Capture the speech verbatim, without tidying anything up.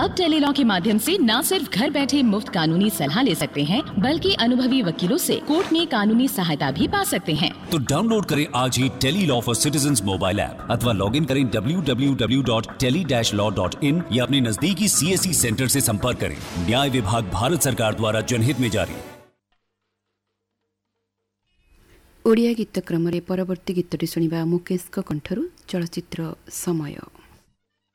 अब टेलीलॉ के माध्यम से न सिर्फ घर बैठे मुफ्त कानूनी सलाह ले सकते हैं, बल्कि अनुभवी वकीलों से कोर्ट में कानूनी सहायता भी पा सकते हैं। तो डाउनलोड करें आज ही Tele-Law for citizens mobile app अथवा लॉग इन करें W W W dot tele dash law dot in या अपने नजदीकी सीएससी सेंटर से संपर्क करें। न्याय विभाग भारत सरकार द्वारा जनहित में जारी। ओडिया गीत क्रम परवर्ती गीतटी शुणा मुकेश कंठरू चलचित्र समय।